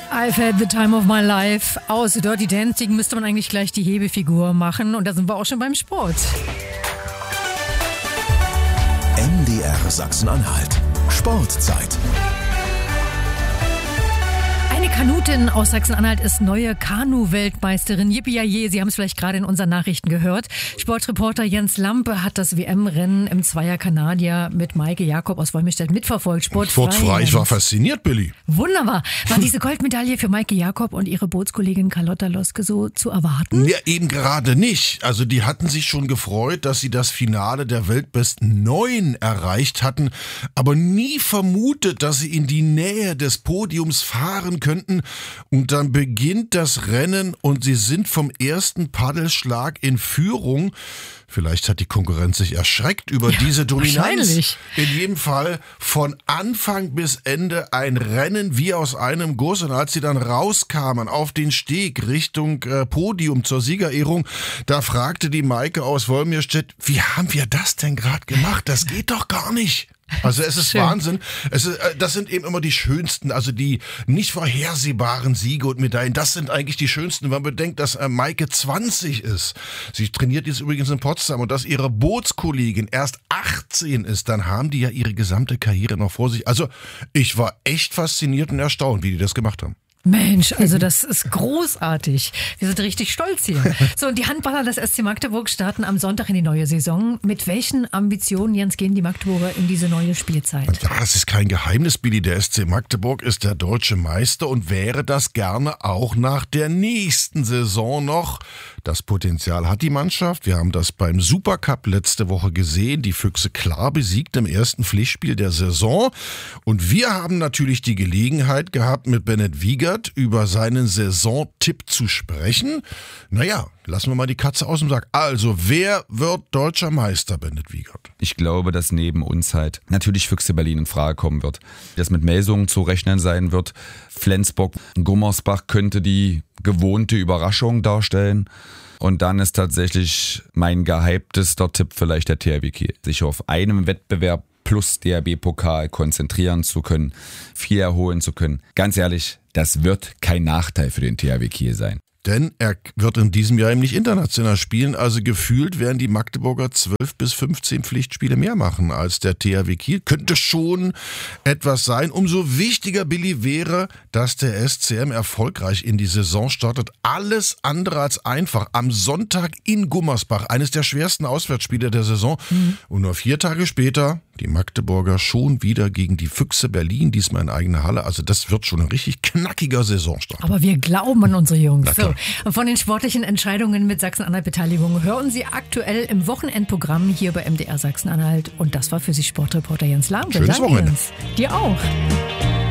I've had the time of my life. Aus Dirty Dancing müsste man eigentlich gleich die Hebefigur machen. Und da sind wir auch schon beim Sport. MDR Sachsen-Anhalt. Sportzeit. Eine Kanutin aus Sachsen-Anhalt ist neue Kanu-Weltmeisterin. Yippie-yay, Sie haben es vielleicht gerade in unseren Nachrichten gehört. Sportreporter Jens Lampe hat das WM-Rennen im Zweier-Kanadier mit Maike Jakob aus Wolmirstedt mitverfolgt. Sportfrei, ich war fasziniert, Billy. Wunderbar. War diese Goldmedaille für Maike Jakob und ihre Bootskollegin Carlotta Loske so zu erwarten? Ja, eben gerade nicht. Also die hatten sich schon gefreut, dass sie das Finale der weltbesten 9 erreicht hatten, aber nie vermutet, dass sie in die Nähe des Podiums fahren könnten. Und dann beginnt das Rennen und sie sind vom ersten Paddelschlag in Führung. Vielleicht hat die Konkurrenz sich erschreckt über diese Dominanz. Wahrscheinlich. In jedem Fall von Anfang bis Ende ein Rennen wie aus einem Guss. Und als sie dann rauskamen auf den Steg Richtung Podium zur Siegerehrung, da fragte die Maike aus Wolmirstedt, wie haben wir das denn gerade gemacht? Das geht doch gar nicht. Also es ist Schön. Wahnsinn. Das sind eben immer die schönsten, also die nicht vorhersehbaren Siege und Medaillen. Das sind eigentlich die schönsten, wenn man bedenkt, dass Maike 20 ist. Sie trainiert jetzt übrigens in Potsdam und dass ihre Bootskollegin erst 18 ist, dann haben die ja ihre gesamte Karriere noch vor sich. Also ich war echt fasziniert und erstaunt, wie die das gemacht haben. Mensch, also das ist großartig. Wir sind richtig stolz hier. So, und die Handballer des SC Magdeburg starten am Sonntag in die neue Saison. Mit welchen Ambitionen, Jens, gehen die Magdeburger in diese neue Spielzeit? Ja, das ist kein Geheimnis, Billy. Der SC Magdeburg ist der deutsche Meister und wäre das gerne auch nach der nächsten Saison noch. Das Potenzial hat die Mannschaft. Wir haben das beim Supercup letzte Woche gesehen. Die Füchse klar besiegt im ersten Pflichtspiel der Saison. Und wir haben natürlich die Gelegenheit gehabt, mit Bennett Wiegert über seinen Saisontipp zu sprechen. Naja, lassen wir mal die Katze aus dem Sack. Also, wer wird deutscher Meister, Bennett Wiegert? Ich glaube, dass neben uns halt natürlich Füchse Berlin in Frage kommen wird. Dass mit Melsungen zu rechnen sein wird. Flensburg, Gummersbach könnte die gewohnte Überraschung darstellen. Und dann ist tatsächlich mein gehyptester Tipp vielleicht der THW Kiel. Sich auf einem Wettbewerb plus DRB-Pokal konzentrieren zu können, viel erholen zu können. Ganz ehrlich, das wird kein Nachteil für den THW Kiel sein. Denn er wird in diesem Jahr eben nicht international spielen. Also gefühlt werden die Magdeburger 12 bis 15 Pflichtspiele mehr machen als der THW Kiel. Könnte schon etwas sein. Umso wichtiger, Billy, wäre, dass der SCM erfolgreich in die Saison startet. Alles andere als einfach. Am Sonntag in Gummersbach, eines der schwersten Auswärtsspiele der Saison. Und nur 4 Tage später die Magdeburger schon wieder gegen die Füchse Berlin, diesmal in eigener Halle. Also das wird schon ein richtig knackiger Saisonstart. Aber wir glauben an unsere Jungs. Na klar. So, und von den sportlichen Entscheidungen mit Sachsen-Anhalt-Beteiligung hören Sie aktuell im Wochenendprogramm hier bei MDR Sachsen-Anhalt. Und das war für Sie Sportreporter Jens Lampe. Schönes Danke, Wochenende. Jens. Dir auch.